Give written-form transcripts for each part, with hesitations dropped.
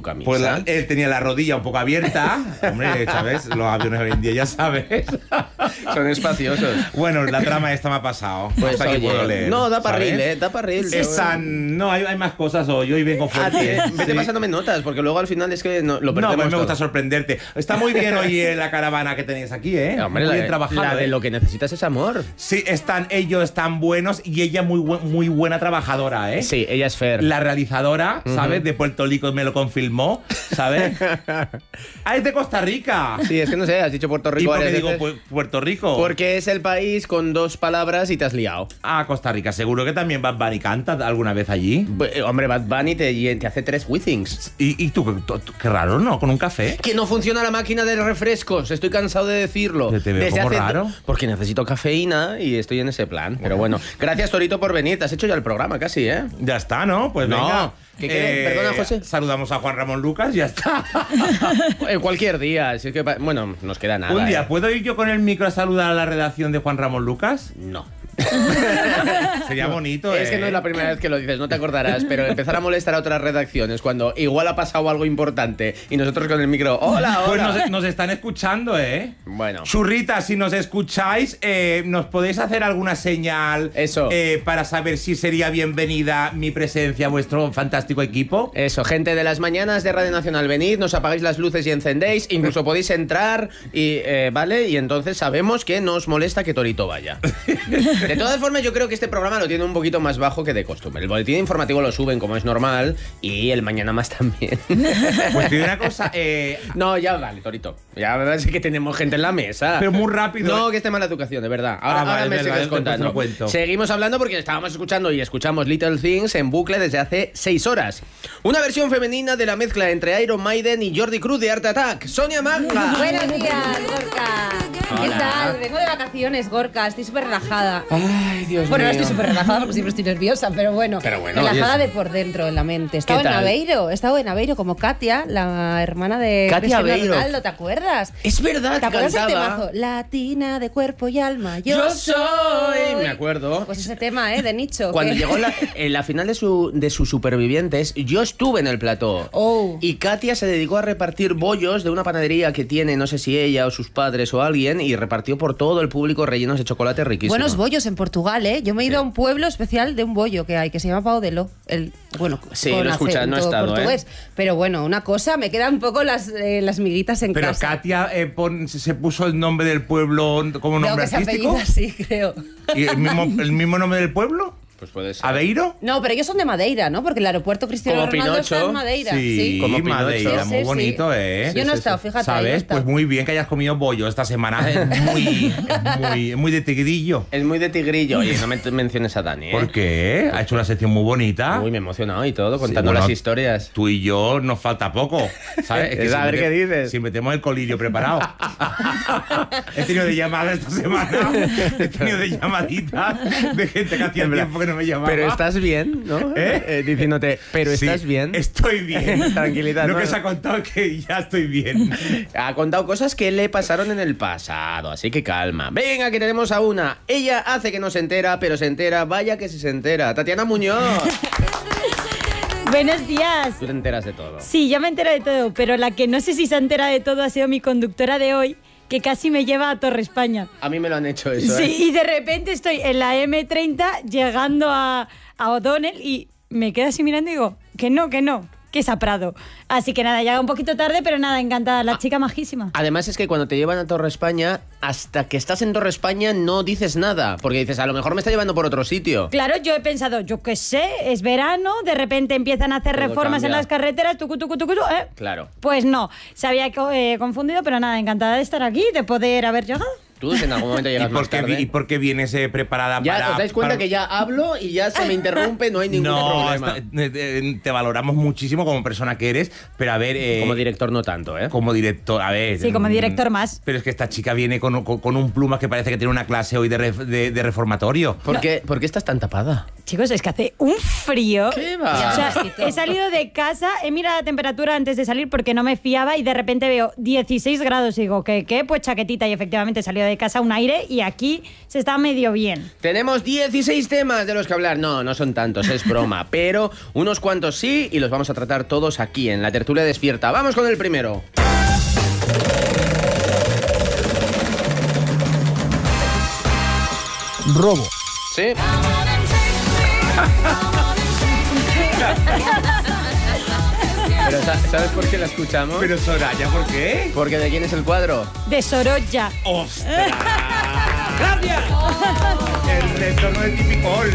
camisa? Pues él tenía la rodilla un poco abierta. Hombre, ¿sabes? Los aviones hoy en día, ya sabes. Son espaciosos. Bueno, la trama esta me ha pasado. Pues Hasta aquí oye, puedo leer. no, da para ¿sabes? reel, da para reel. No, hay más cosas hoy vengo fuerte. Vete Sí. pasándome notas, porque luego al final es que lo No, perdemos pues me gusta todo. sorprenderte. Está muy bien hoy la caravana que tenéis aquí, ¿eh? Hombre, muy bien trabajado, la de ¿eh? lo que necesitas es amor. Sí, ellos están buenos y ella muy buena trabajadora, ¿eh? Sí, ella es Fer. La realizadora, ¿sabes? De Puerto Rico me lo confirmó, ¿sabes? Ah, es de Costa Rica. Sí, es que no sé, has dicho Puerto ¿Y Rico por qué varias digo veces. Puerto Rico? Porque es el país con 2 palabras y te has liado. Ah, Costa Rica. Seguro que también Bad Bunny canta alguna vez allí. Hombre, Bad Bunny te hace 3 Withings. ¿Y tú? Qué raro, ¿no? ¿Con un café? Que no funciona la máquina de refrescos, estoy cansado de decirlo. Te veo como raro. Porque necesito cafeína y estoy en ese plan. Pero bueno, gracias Torito por venir, te has hecho ya el programa casi, ¿eh? Ya está, ¿no? Pues No. venga. ¿Qué? Perdona, José. Saludamos a Juan Ramón Lucas, ya está. Cualquier día, si es que, bueno, nos queda nada. Un día, ¿puedo ir yo con el micro a saludar a la redacción de Juan Ramón Lucas? No. Sería bonito, Es que no es la primera vez que lo dices, no te acordarás, pero empezar a molestar a otras redacciones cuando igual ha pasado algo importante y nosotros con el micro, hola, Pues hola. nos están escuchando, ¿eh? Bueno. Churritas, si nos escucháis, ¿nos podéis hacer alguna señal Eso. Para saber si sería bienvenida mi presencia a vuestro fantástico equipo? Eso, gente de las mañanas de Radio Nacional, venid, nos apagáis las luces y encendéis, incluso podéis entrar y, ¿vale? Y entonces sabemos que nos molesta que Torito vaya. De todas formas, yo creo que este programa lo tiene un poquito más bajo que de costumbre. El boletín informativo lo suben como es normal y el Mañana Más también. Pues te digo una cosa, No, ya vale, Torito. Ya ves que tenemos gente en la mesa. pero muy rápido. No, que esté mala educación, de verdad. Ahora, vale, ahora me es verdad, sigues después te contando. lo cuento. Seguimos hablando porque estábamos escuchando y escuchamos Little Things en bucle desde hace 6 horas. Una versión femenina de la mezcla entre Iron Maiden y Jordi Cruz de Art Attack. Sonia Magla. Buenos días, Gorka. ¿Qué Hola. tal? Vengo de vacaciones, Gorka. Estoy súper relajada. Ay, Dios Bueno, no mío. estoy súper relajada porque siempre estoy nerviosa, pero bueno. Relajada de por dentro, en la mente. He estado en tal? Aveiro, como Katia, la hermana de Katia Cristiano Aveiro. Ronaldo, ¿te acuerdas? Es verdad ¿Te que acuerdas del cantaba. temazo? Latina de cuerpo y alma. Yo soy. Me acuerdo. Pues ese tema, de nicho. Cuando que- llegó en la final de sus supervivientes, yo estuve en el plató. Oh. Y Katia se dedicó a repartir bollos de una panadería que tiene, no sé si ella o sus padres o alguien, y repartió por todo el público rellenos de chocolate riquísimo. Buenos bollos en Portugal, ¿eh? Yo me he ido a un pueblo especial de un bollo que hay, que se llama Pau de Ló. Bueno, Sí, con lo he escuchado, no he acento estado, portugués. Pero bueno, una cosa, me quedan un poco las miguitas en Pero casa. Katia se puso el nombre del pueblo como Creo nombre que se artístico. apellida así, creo. ¿Y el mismo nombre del pueblo? Pues puede ser. ¿Aveiro? No, pero ellos son de Madeira, ¿no? Porque el aeropuerto Cristiano Como Ronaldo está Pinocho. en Madeira. Sí, Como Pinocho. Madeira, Sí, muy sí, bonito, sí. ¿eh? Yo no he estado, fíjate. yo no he ¿Sabes? estado. Pues muy bien que hayas comido bollo esta semana. Es muy de tigrillo. Es muy de tigrillo. Oye, no me menciones a Dani, ¿eh? ¿Por qué? Ha hecho una sección muy bonita. Uy, me he emocionado y todo, contando bueno, las historias. Tú y yo nos falta poco, ¿sabes? Es a ver si qué dices. Si metemos el colirio preparado. He tenido de llamadas esta semana. He tenido de llamaditas de gente que hacía tiempo que no me llamaba. Pero estás bien, ¿no? Diciéndote, pero Sí, estás bien. Estoy bien. Tranquilidad, Lo ¿no? que se ha contado es que ya estoy bien. Ha contado cosas que le pasaron en el pasado, así que calma. Venga, que tenemos a una. Ella hace que no se entera, pero se entera. Vaya que si se entera. Tatiana Muñoz. Buenos días. Tú te enteras de todo. Sí, yo me entero de todo, pero la que no sé si se entera de todo ha sido mi conductora de hoy, que casi me lleva a Torre España. A mí me lo han hecho eso, ¿eh? Sí, y de repente estoy en la M30 llegando a O'Donnell y me quedo así mirando y digo, que no, que es a Prado. Así que nada, llega un poquito tarde, pero nada, encantada. La chica majísima. Además es que cuando te llevan a Torre España, hasta que estás en Torre España no dices nada, porque dices, a lo mejor me está llevando por otro sitio. Claro, yo he pensado, yo qué sé, es verano, de repente empiezan a hacer Todo reformas cambia. en las carreteras, tucu, ¿eh? Claro. Pues no, se había confundido, pero nada, encantada de estar aquí, de poder haber llegado. Tú en algún momento llegas más tarde. ¿Y por qué vienes preparada Ya para...? os dais cuenta para- que ya hablo y ya se me interrumpe, no hay ningún problema. te valoramos muchísimo como persona que eres, pero a ver... Como director no tanto, ¿eh? Como director, a ver... Sí, como director más. Pero es que esta chica viene con un plumas que parece que tiene una clase hoy de reformatorio. ¿Por qué estás tan tapada? Chicos, es que hace un frío. ¿Qué va? O sea, he salido de casa, he mirado la temperatura antes de salir porque no me fiaba y de repente veo 16 grados y digo, ¿qué? Pues chaquetita y efectivamente he salido de de casa un aire y aquí se está medio bien. Tenemos 16 temas de los que hablar. No son tantos, es broma. Pero unos cuantos sí y los vamos a tratar todos aquí en la tertulia despierta. Vamos con el primero. Robo. Sí. Pero ¿sabes por qué la escuchamos? Pero Soraya, ¿por qué? Porque ¿de quién es el cuadro? De Sorolla. ¡Ostras! ¡Gracias! El retorno de Tipicol.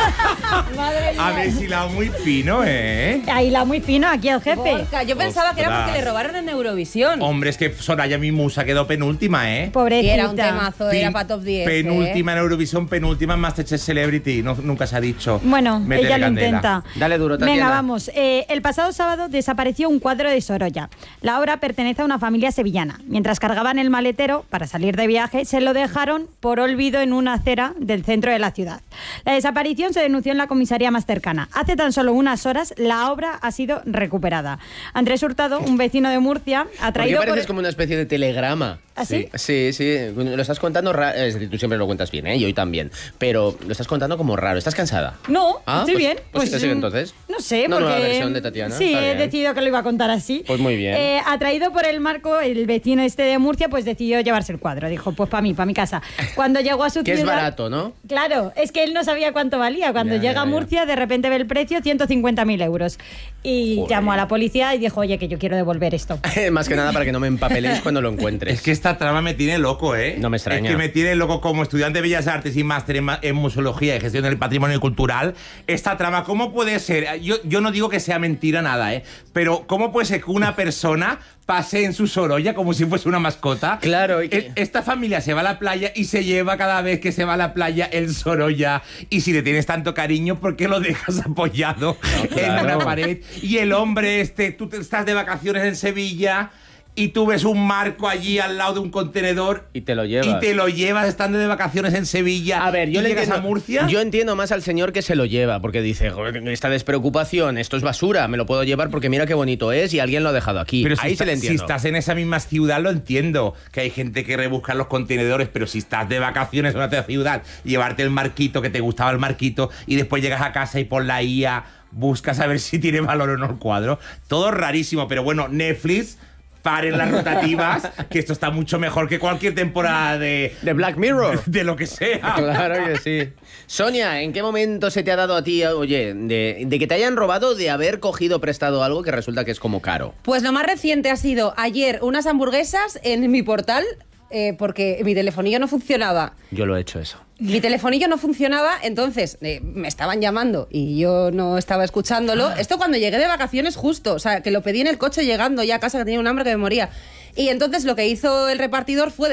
Madre mía. A ver si la muy fino, ¿eh? Ahí la muy fino, aquí el jefe. Gorka, yo pensaba que era porque le robaron en Eurovisión. Hombre, es que Soraya, mi musa, quedó penúltima, ¿eh? Y Pobrecita. era un temazo, era para top 10. Penúltima en Eurovisión, penúltima en Masterchef Celebrity. Nunca se ha dicho. Bueno, Métele ella lo candela. intenta. Dale duro, Tatiana. Venga, vamos. El pasado sábado desapareció un cuadro de Sorolla. La obra pertenece a una familia sevillana. Mientras cargaban el maletero para salir de viaje, se lo dejaron por olvido en una acera del centro de la ciudad. La desaparición se denunció en la comisaría más cercana. Hace tan solo unas horas, la obra ha sido recuperada. Andrés Hurtado, un vecino de Murcia, ha ¿Por qué traído... pareces como una especie de telegrama? ¿Ah, sí? Sí. Lo estás contando es decir, tú siempre lo cuentas bien, ¿eh? Y hoy también. Pero lo estás contando como raro. ¿Estás cansada? No, Ah, estoy pues- bien. pues sí, entonces. No sé, Una porque... nueva versión de Tatiana, Sí, está he bien. decidido que lo iba a contar así. Pues muy bien. Atraído por el marco, el vecino este de Murcia, pues decidió llevarse el cuadro. Dijo, pues para mí, para mi casa. Cuando llegó a su Que ciudad... es barato, ¿no? Claro, es que él no sabía cuánto valía. Cuando Ya, llega ya, a Murcia, de repente ve el precio, 150.000 euros. Y Joder. llamó a la policía y dijo, oye, que yo quiero devolver esto. Más que nada para que no me empapeléis cuando lo encuentres. Es que esta trama me tiene loco, ¿eh? No me extraña. Es que me tiene loco como estudiante de Bellas Artes y máster en museología y gestión del patrimonio cultural. Esta trama, ¿cómo puede ser? Yo no digo que sea mentira nada, ¿eh? Pero ¿cómo puede ser que una persona pase en su Sorolla como si fuese una mascota? Claro, y que- Esta familia se va a la playa y se lleva cada vez que se va a la playa el Sorolla. Y si le tienes tanto cariño, ¿por qué lo dejas apoyado en claro. una pared? Y el hombre tú estás de vacaciones en Sevilla y tú ves un marco allí al lado de un contenedor Y te lo llevas. y te lo llevas estando de vacaciones en Sevilla. A ver, yo y le llegas entiendo, a Murcia. Yo entiendo más al señor que se lo lleva, porque dice, "Joder, esta despreocupación, esto es basura, me lo puedo llevar porque mira qué bonito es y alguien lo ha dejado aquí". Pero Ahí se le si entiendo. estás en esa misma ciudad, lo entiendo. Que hay gente que rebusca los contenedores, pero si estás de vacaciones en otra ciudad, llevarte el marquito, que te gustaba el marquito, y después llegas a casa y por la IA buscas a ver si tiene valor o no el cuadro. Todo rarísimo, pero bueno, Netflix, paren las rotativas, que esto está mucho mejor que cualquier temporada de Black Mirror. de lo que sea. Claro que sí. Sonia, ¿en qué momento se te ha dado a ti, oye, de que te hayan robado, de haber cogido prestado algo que resulta que es como caro? Pues lo más reciente ha sido ayer unas hamburguesas en mi portal porque mi telefonillo no funcionaba. Yo lo he hecho eso. Mi telefonillo no funcionaba, entonces me estaban llamando y yo no estaba escuchándolo. Esto cuando llegué de vacaciones justo, o sea, que lo pedí en el coche llegando ya a casa, que tenía un hambre que me moría. Y entonces lo que hizo el repartidor fue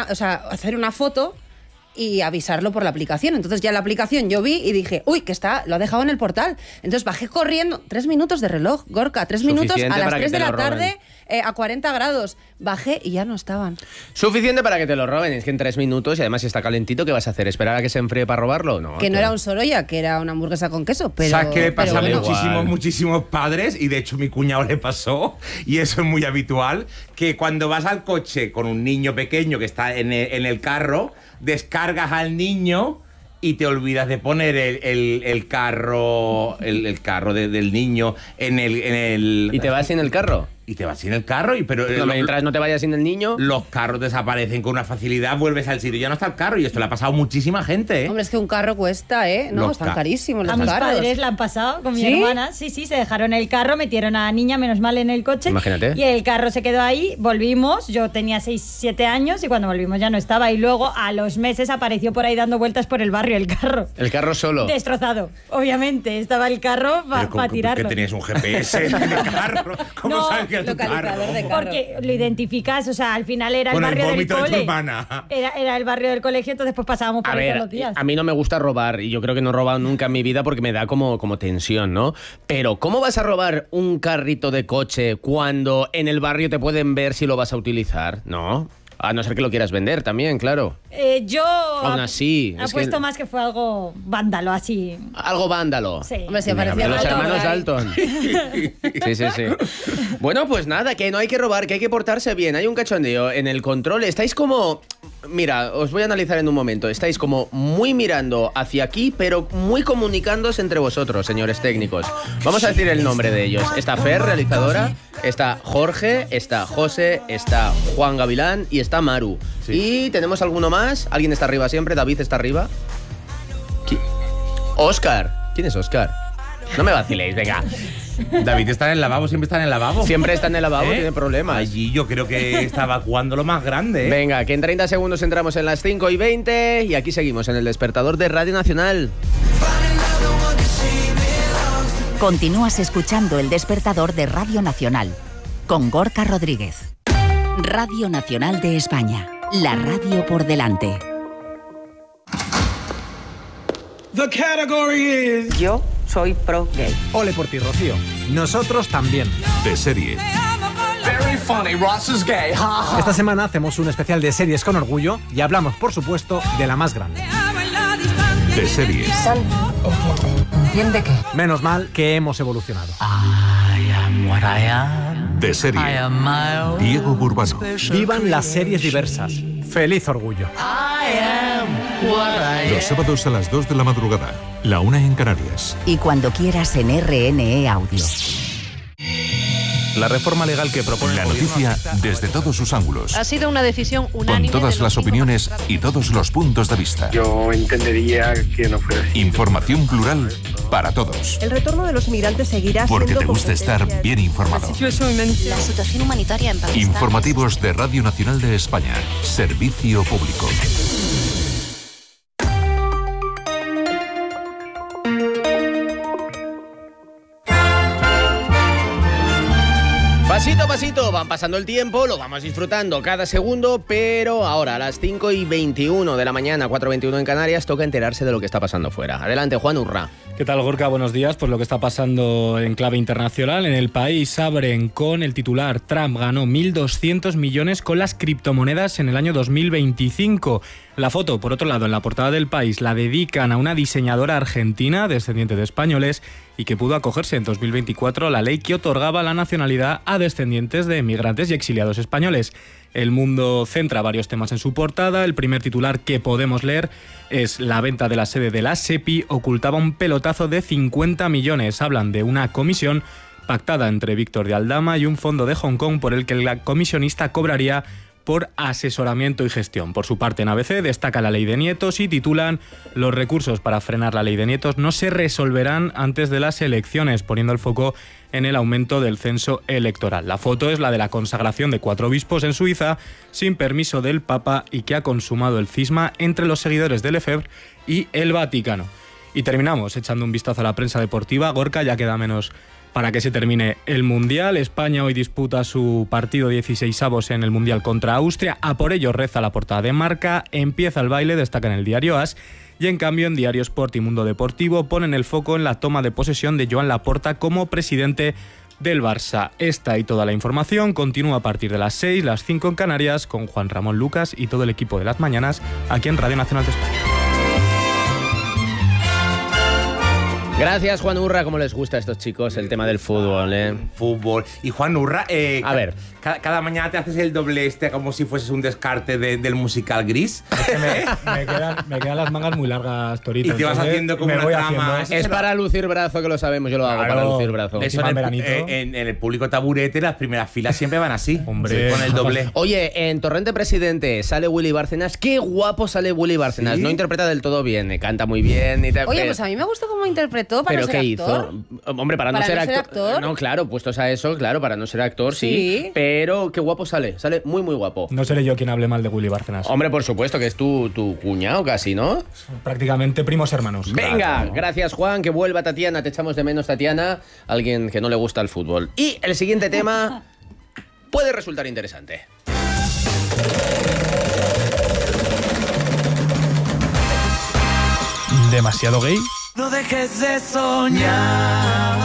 hacer una foto y avisarlo por la aplicación. Entonces ya la aplicación yo vi y dije, uy, lo ha dejado en el portal. Entonces bajé corriendo, 3 minutos de reloj, Gorka, 3 minutos Suficiente a las para que 3 de te la lo roben. tarde, a 40 grados. Bajé y ya no estaban. Suficiente para que te lo roben, es que en 3 minutos, y además si está calentito, ¿qué vas a hacer? ¿Esperar a que se enfríe para robarlo? No. Que no era un Sorolla, que era una hamburguesa con queso, pero... ¿Sabes qué le pero pasa bueno. a Igual. muchísimos padres? Y de hecho mi cuñado le pasó, y eso es muy habitual, que cuando vas al coche con un niño pequeño que está en el carro, descargas al niño y te olvidas de poner el carro del niño en el... ¿Y te vas sin el carro? Y te vas sin el carro, pero No, mientras no te vayas sin el niño. los carros desaparecen con una facilidad, vuelves al sitio y ya no está el carro. Y esto le ha pasado a muchísima gente, ¿eh? Hombre, es que un carro cuesta, ¿eh? No, Los están ca- carísimos los A mis carros. padres la han pasado con mi ¿Sí? hermana. Sí, se dejaron el carro, metieron a la niña, menos mal, en el coche. Imagínate. Y el carro se quedó ahí, volvimos, yo tenía 6, 7 años y cuando volvimos ya no estaba. Y luego a los meses apareció por ahí dando vueltas por el barrio el carro. El carro solo. Destrozado, obviamente. Estaba el carro Pero para tirarlo. que tenías un GPS en el carro. ¿Cómo No, sabes que era tu localizador carro? de carro. Porque lo identificas, o sea, al final era el Con el barrio del vómito de tu cole. hermana. Era el barrio del colegio, entonces pues pasábamos por A ahí ver, todos los días. a mí no me gusta robar y yo creo que no he robado nunca en mi vida porque me da como tensión, ¿no? Pero ¿cómo vas a robar un carrito de coche cuando en el barrio te pueden ver si lo vas a utilizar? No. A no ser que lo quieras vender también, claro. Yo Aún así, es apuesto que- más que fue algo vándalo, así. Algo vándalo. Sí. Hombre, si Venga, aparecía de los Dalton hermanos por ahí. Dalton. Sí. Bueno, pues nada, que no hay que robar, que hay que portarse bien. Hay un cachondeo en el control. Estáis como mira, os voy a analizar en un momento. Estáis como muy mirando hacia aquí, pero muy comunicándose entre vosotros, señores técnicos. Vamos a decir el nombre de ellos. Está Fer, realizadora, está Jorge, está José, está Juan Gavilán y está Maru. Sí. Y tenemos alguno más. ¿Alguien está arriba siempre? ¿David está arriba? Óscar. ¿Quién es Óscar? No me vaciléis, venga. David está en el lavabo, siempre está en el lavabo. Siempre está en el lavabo, ¿Eh? tiene problemas. Allí yo creo que está evacuando lo más grande. Venga, que en 30 segundos entramos en las 5:20 y aquí seguimos en el despertador de Radio Nacional. Continúas escuchando el despertador de Radio Nacional con Gorka Rodríguez. Radio Nacional de España, la radio por delante. The category is... Yo soy pro gay. Ole por ti, Rocío. Nosotros también. De serie. Very funny, Ross is gay. Esta semana hacemos un especial de series con orgullo y hablamos, por supuesto, de la más grande. De serie. ¿Entiende qué? Menos mal que hemos evolucionado. I am what I am. De serie. I am my own Diego Burbano. Vivan las series diversas. Feliz orgullo. I am what I am. Los sábados a las 2 de la madrugada. La 1 en Canarias. Y cuando quieras en RNE Audio. La reforma legal que propone La noticia desde todos sus ángulos. Ha sido una decisión Con unánime. todas las opiniones y todos los puntos de vista. Yo entendería que no fuera así. Información plural para todos. El retorno de los migrantes seguirá Porque siendo te gusta estar bien informado. La situación humanitaria en Pakistán. Informativos de Radio Nacional de España. Servicio público. Pasito a pasito, van pasando el tiempo, lo vamos disfrutando cada segundo, pero ahora a las 5:21 de la mañana, 4:21 en Canarias, toca enterarse de lo que está pasando fuera. Adelante, Juan Urra. ¿Qué tal, Gorka? Buenos días. Pues lo que está pasando en clave internacional. En el país abren con el titular: Trump ganó 1.200 millones con las criptomonedas en el año 2025. La foto, por otro lado, en la portada del país, la dedican a una diseñadora argentina, descendiente de españoles, y que pudo acogerse en 2024 a la ley que otorgaba la nacionalidad a descendientes de emigrantes y exiliados españoles. El Mundo centra varios temas en su portada. El primer titular que podemos leer es: la venta de la sede de la SEPI ocultaba un pelotazo de 50 millones. Hablan de una comisión pactada entre Víctor de Aldama y un fondo de Hong Kong por el que la comisionista cobraría por asesoramiento y gestión. Por su parte, en ABC destaca la ley de nietos y titulan: los recursos para frenar la ley de nietos no se resolverán antes de las elecciones, poniendo el foco en el aumento del censo electoral. La foto es la de la consagración de 4 obispos en Suiza sin permiso del Papa y que ha consumado el cisma entre los seguidores del Lefebvre y el Vaticano. Y terminamos echando un vistazo a la prensa deportiva. Gorka, ya queda menos para que se termine el Mundial. España hoy disputa su partido 16avos en el Mundial contra Austria. A por ello reza la portada de Marca. Empieza el baile, destaca en el diario AS. Y en cambio en Diario Sport y Mundo Deportivo ponen el foco en la toma de posesión de Joan Laporta como presidente del Barça. Esta y toda la información continúa a partir de las 6, las 5 en Canarias, con Juan Ramón Lucas y todo el equipo de las mañanas aquí en Radio Nacional de España. Gracias, Juan Urra. ¿Cómo les gusta a estos chicos el tema del fútbol, Fútbol. Y Juan Urra, a ver, cada mañana te haces el doble como si fueses un descarte del musical Gris. Me quedan las mangas muy largas, Torito. Y te vas haciendo como una trama. Es para lucir brazo, que lo sabemos, yo lo hago para lucir brazo. Eso en el público taburete, las primeras filas siempre van así. Hombre, con el doble. Oye, en Torrente Presidente sale Willy Bárcenas. Qué guapo sale Willy Bárcenas. ¿Sí? No interpreta del todo bien, canta muy bien. Oye, pues a mí me gustó cómo interpretó para ¿Pero no ser qué actor. hizo? Hombre, para no ser actor. No, claro, puestos a eso, claro, para no ser actor, sí. Pero qué guapo sale. Sale muy, muy guapo. No seré yo quien hable mal de Willy Bárcenas. Hombre, por supuesto, que es tu cuñado casi, ¿no? Prácticamente primos hermanos. Venga, claro. Gracias, Juan. Que vuelva Tatiana. Te echamos de menos, Tatiana. Alguien que no le gusta el fútbol. Y el siguiente tema puede resultar interesante. ¿Demasiado gay? No dejes de soñar.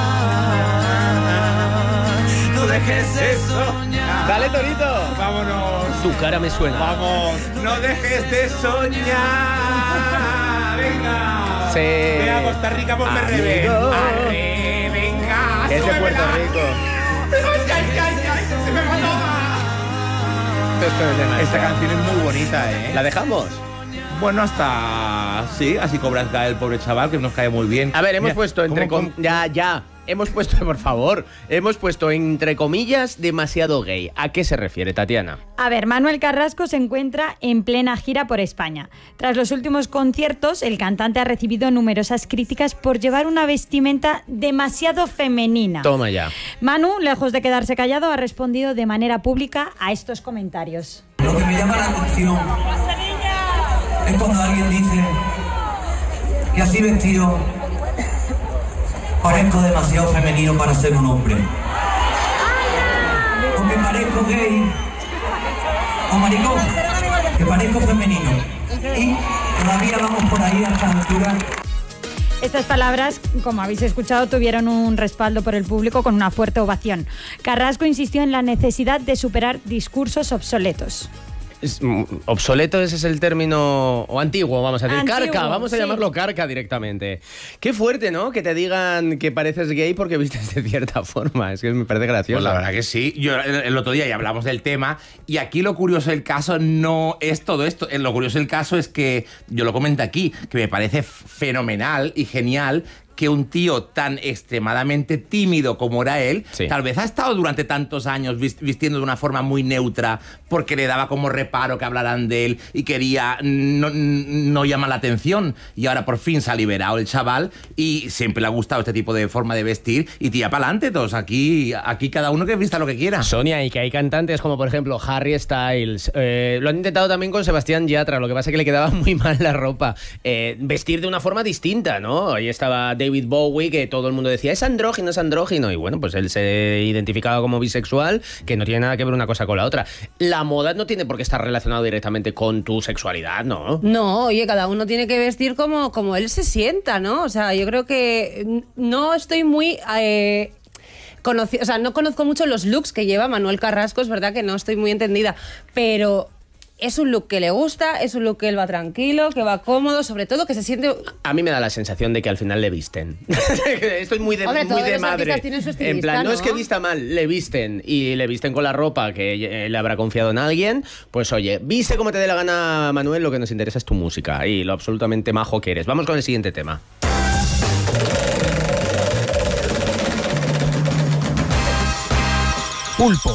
No dejes de soñar. Dale, Torito. Vámonos. Tu cara me suena. Vamos. No dejes de soñar. Venga. Sí. Ve a Costa Rica, ponme revés. Arre, venga. Es de Puerto Rico. Ay, se me va toda. puesto de tema. Esta canción es muy bonita, ¿eh? ¿La dejamos? Bueno, hasta... Sí, así cobras el pobre chaval, que nos cae muy bien. A ver, hemos Mira, puesto Ya. Hemos puesto, por favor, hemos puesto entre comillas demasiado gay. ¿A qué se refiere, Tatiana? A ver, Manuel Carrasco se encuentra en plena gira por España. Tras los últimos conciertos, el cantante ha recibido numerosas críticas por llevar una vestimenta demasiado femenina. Toma ya. Manu, lejos de quedarse callado, ha respondido de manera pública a estos comentarios. Lo que me llama la atención es cuando alguien dice que así vestido parezco demasiado femenino para ser un hombre. O que parezco gay. O maricón, que parezco femenino. Y todavía vamos por ahí a esta altura. Estas palabras, como habéis escuchado, tuvieron un respaldo por el público con una fuerte ovación. Carrasco insistió en la necesidad de superar discursos obsoletos. Obsoleto, ese es el término, o antiguo, vamos a decir. Antiguo, carca, vamos a sí. llamarlo carca directamente. Qué fuerte, ¿no? Que te digan que pareces gay porque vistes de cierta forma. Es que me parece gracioso. Pues la verdad que sí. Yo el otro día ya hablamos del tema y aquí lo curioso del caso no es todo esto. Lo curioso del caso es que, yo lo comento aquí, que me parece fenomenal y genial que un tío tan extremadamente tímido como era él, tal vez ha estado durante tantos años vistiendo de una forma muy neutra porque le daba como reparo que hablaran de él y quería no llamar la atención, y ahora por fin se ha liberado el chaval y siempre le ha gustado este tipo de forma de vestir y tira para adelante todos. Aquí cada uno que vista lo que quiera. Sonia, y que hay cantantes como por ejemplo Harry Styles, lo han intentado también con Sebastián Yatra, lo que pasa es que le quedaba muy mal la ropa, vestir de una forma distinta, ¿no? Ahí estaba David Bowie, que todo el mundo decía es andrógino, y bueno, pues él se identificaba como bisexual, que no tiene nada que ver una cosa con la otra. La moda no tiene por qué estar relacionada directamente con tu sexualidad, ¿no? No, oye, cada uno tiene que vestir como él se sienta, ¿no? O sea, yo creo que no estoy muy... o sea, no conozco mucho los looks que lleva Manuel Carrasco, es verdad que no estoy muy entendida, pero... Es un look que le gusta, es un look que él va tranquilo, que va cómodo, sobre todo que se siente... A mí me da la sensación de que al final le visten. Estoy muy de, Hombre, muy de los madre. tienen su estilista, en plan, no es que vista mal, le visten. Y le visten con la ropa que le habrá confiado en alguien. Pues oye, viste como te dé la gana, Manuel, lo que nos interesa es tu música y lo absolutamente majo que eres. Vamos con el siguiente tema. Pulpo.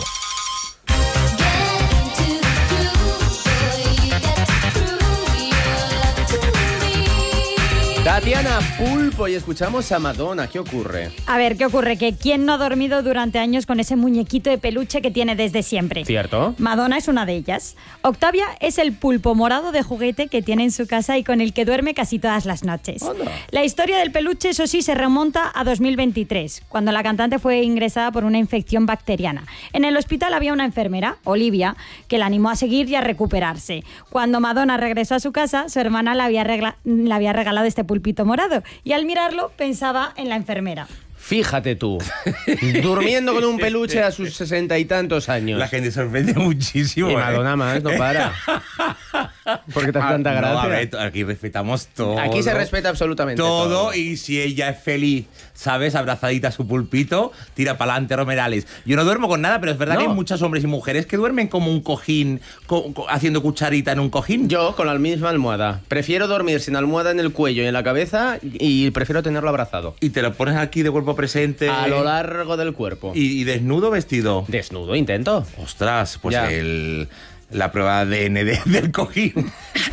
Tatiana, Pulpo, y escuchamos a Madonna. ¿Qué ocurre? A ver, ¿qué ocurre? Que ¿quién no ha dormido durante años con ese muñequito de peluche que tiene desde siempre? ¿Cierto? Madonna es una de ellas. Octavia es el pulpo morado de juguete que tiene en su casa y con el que duerme casi todas las noches. Hola. La historia del peluche, eso sí, se remonta a 2023, cuando la cantante fue ingresada por una infección bacteriana. En el hospital había una enfermera, Olivia, que la animó a seguir y a recuperarse. Cuando Madonna regresó a su casa, su hermana le había regalado este pulpito morado y al mirarlo pensaba en la enfermera. Fíjate tú, durmiendo con un peluche a sus 60 y tantos años. La gente sorprende muchísimo. Y Madonna más, no para. Porque te hace tanta gracia. No, a ver, aquí respetamos todo. Aquí se respeta absolutamente todo. Y si ella es feliz, ¿sabes? Abrazadita a su pulpito, tira para adelante, Romerales. Yo no duermo con nada, pero es verdad que hay muchos hombres y mujeres que duermen como un cojín, haciendo cucharita en un cojín. Yo con la misma almohada. Prefiero dormir sin almohada en el cuello y en la cabeza y prefiero tenerlo abrazado. Y te lo pones aquí de cuerpo presente. A lo largo del cuerpo. ¿Y desnudo o vestido? Desnudo, intento. Ostras, pues la prueba de ADN del cojín.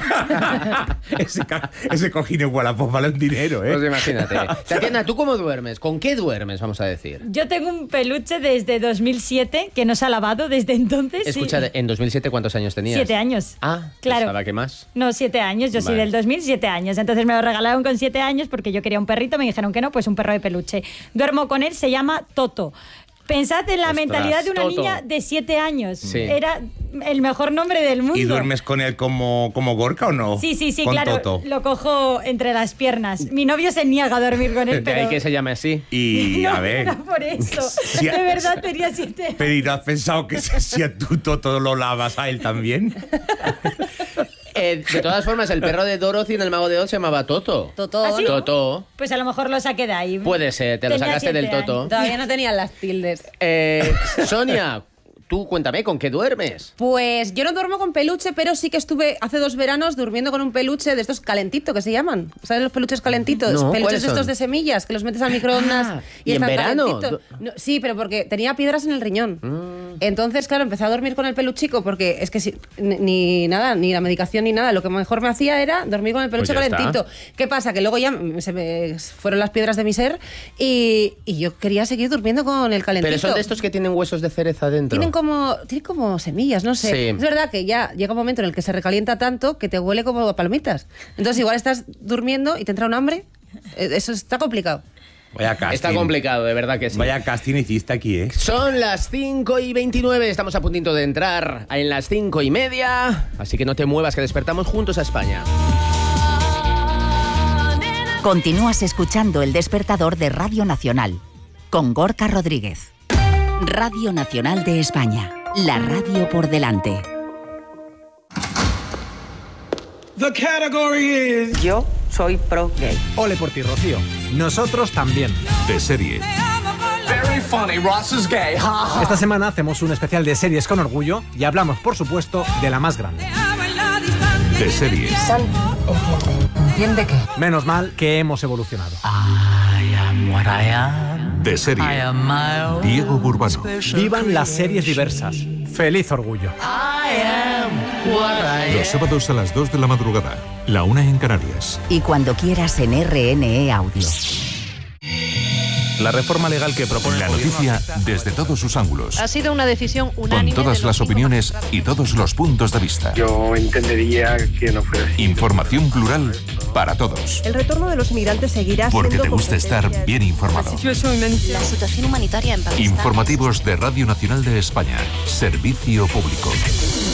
ese cojín es Wallapop, vale un dinero, ¿eh? Pues imagínate. Tatiana, ¿tú cómo duermes? ¿Con qué duermes, vamos a decir? Yo tengo un peluche desde 2007 que no se ha lavado desde entonces. Escucha, sí. ¿En 2007 cuántos años tenías? 7 años. Ah, claro. Pensaba que más. No, 7 años. Yo soy del 2000, 7 años. Entonces me lo regalaron con 7 años porque yo quería un perrito. Me dijeron que no, pues un perro de peluche. Duermo con él, se llama Toto. Pensad en la mentalidad de una niña de 7 años. Sí. Era el mejor nombre del mundo. ¿Y duermes con él como Gorka o no? Sí, con claro. Toto. Lo cojo entre las piernas. Mi novio se niega a dormir con él, De ahí que se llame así. Y no, a ver. era por eso. De verdad tenía 7 años. Pero ¿y no has pensado que si a tu Toto lo lavas a él también? De todas formas, el perro de Dorothy en El Mago de Oz se llamaba Toto. Toto. ¿Ah, sí? Toto. Pues a lo mejor lo saqué de ahí. Puede ser, te lo Tenía sacaste del 7 Toto. años. Todavía no tenían las tildes. Sonia, tú cuéntame, ¿con qué duermes? Pues yo no duermo con peluche, pero sí que estuve hace 2 veranos durmiendo con un peluche de estos calentitos que se llaman. ¿Sabes los peluches calentitos? No, peluches de estos son? de semillas que los metes al microondas ¿y en están verano? calentitos. No, sí, pero porque tenía piedras en el riñón. Entonces, claro, empecé a dormir con el peluchico porque es que ni nada, ni la medicación ni nada. Lo que mejor me hacía era dormir con el peluche Pues ya calentito. ¿Qué pasa? Que luego ya se me fueron las piedras de mi ser y yo quería seguir durmiendo con el calentito. Pero son de estos que tienen huesos de cereza dentro. Tienen como semillas, no sé. Sí. Es verdad que ya llega un momento en el que se recalienta tanto que te huele como a palomitas. Entonces igual estás durmiendo y te entra un hambre. Eso está complicado. Vaya casting. Está complicado, de verdad que sí. Vaya casting hiciste aquí, ¿eh? Son las 5:29, estamos a puntito de entrar en las 5:30, así que no te muevas, que despertamos juntos a España. Continúas escuchando El Despertador de Radio Nacional, con Gorka Rodríguez. Radio Nacional de España, la radio por delante. The category is... Yo soy pro gay. Ole por ti, Rocío. Nosotros también. De serie. Very funny, Ross is gay. Esta semana hacemos un especial de series con orgullo y hablamos, por supuesto, de la más grande. De serie. ¿Entiende qué? Menos mal que hemos evolucionado. I am what I am. De serie. I am my own Diego Burbano. Vivan las series diversas. Feliz orgullo. I am what I am. Los sábados a las 2 de la madrugada. La 1 en Canarias. Y cuando quieras en RNE Audio. La reforma legal que propone La el gobierno noticia afecta- desde todos sus ángulos. Ha sido una decisión unánime. Con todas de los las 5 opiniones magistrados. y todos los puntos de vista. Yo entendería que no fuera así. Información plural para todos. El retorno de los inmigrantes seguirá Porque siendo te gusta estar competencia- bien informado. La situación humanitaria en Pakistán. Informativos de Radio Nacional de España. Servicio público.